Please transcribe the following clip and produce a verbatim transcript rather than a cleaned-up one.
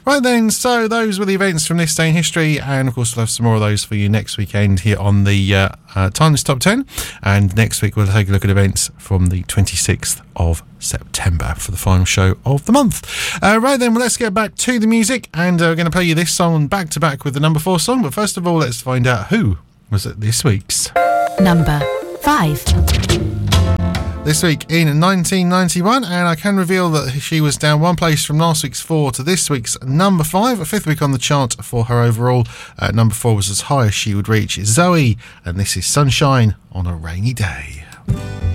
Right then, so those were the events from this day in history, and of course we'll have some more of those for you next weekend here on the uh, uh, Timeless Top ten, and next week we'll take a look at events from the twenty-sixth of September for the final show of the month. Uh, right then, well, let's get back to the music, and uh, we're going to play you this song back to back with the number four song, but first of all let's find out who was at this week's number five. This week in nineteen ninety-one, and I can reveal that she was down one place from last week's four to this week's number five, a fifth week on the chart for her overall. Uh, number four was as high as she would reach. Zoe, and this is Sunshine on a Rainy Day.